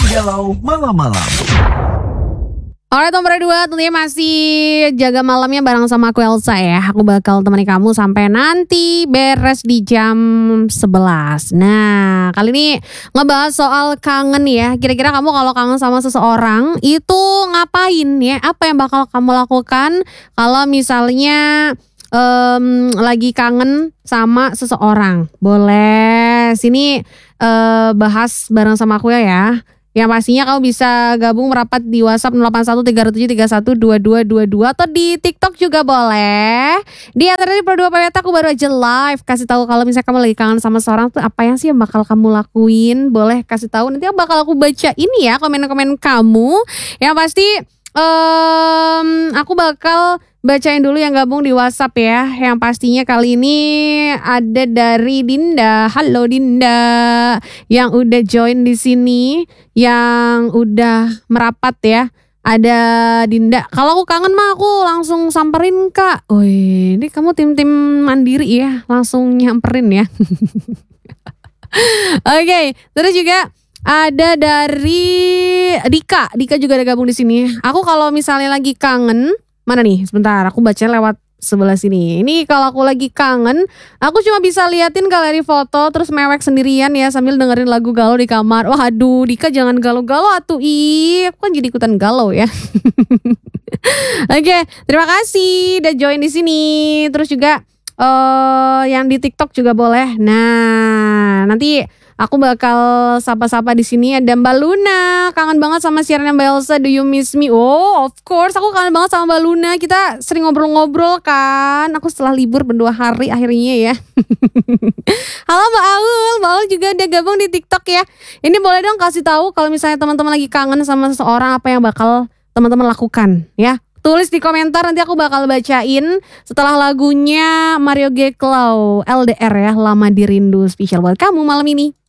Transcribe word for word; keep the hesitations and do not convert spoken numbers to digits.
Galau malam-malam. Alright, nomor dua tentunya masih jaga malamnya bareng sama aku Elsa ya. Aku bakal temani kamu sampai nanti beres di jam sebelas. Nah, kali ini ngebahas soal kangen ya. Kira-kira kamu kalau kangen sama seseorang itu ngapain ya? Apa yang bakal kamu lakukan kalau misalnya um, lagi kangen sama seseorang? Boleh sini uh, bahas bareng sama aku ya ya. Yang pastinya kamu bisa gabung merapat di WhatsApp nol delapan satu tiga tujuh tiga satu dua dua dua dua atau di TikTok juga boleh. Di acara di Pro dua P W T aku baru aja live kasih tahu kalau misalnya kamu lagi kangen sama seorang tuh apa yang sih yang bakal kamu lakuin. Boleh kasih tahu, nanti bakal aku baca ini ya komen-komen kamu. Yang pasti um, aku bakal bacain dulu yang gabung di WhatsApp ya. Yang pastinya kali ini ada dari Dinda. Halo Dinda. Yang udah join di sini, yang udah merapat ya. Ada Dinda. Kalau aku kangen mah aku langsung samperin Kak. Wih, ini kamu tim-tim mandiri ya. Langsung nyamperin ya. Oke, okay, terus juga ada dari Dika. Dika juga ada gabung di sini. Aku kalau misalnya lagi kangen, mana nih? Sebentar, aku baca lewat sebelah sini. Ini kalau aku lagi kangen, aku cuma bisa liatin galeri foto terus mewek sendirian ya sambil dengerin lagu galau di kamar. Waduh, Dika jangan galau-galau atuh. Ih, aku kan jadi ikutan galau ya. Oke, okay, terima kasih udah join di sini. Terus juga uh, yang di TikTok juga boleh. Nah, nanti aku bakal sapa-sapa di sini. Ada Mbak Luna, kangen banget sama siaran Mbak Elsa. Do you miss me? Oh, of course, aku kangen banget sama Mbak Luna. Kita sering ngobrol-ngobrol kan. Aku setelah libur berdua hari akhirnya ya. Halo Mbak Aul, Mbak Aul juga ada gabung di TikTok ya. Ini boleh dong kasih tahu kalau misalnya teman-teman lagi kangen sama seseorang, apa yang bakal teman-teman lakukan ya. Tulis di komentar, nanti aku bakal bacain setelah lagunya Mario Geklau L D R ya, Lama Dirindu, spesial buat kamu malam ini.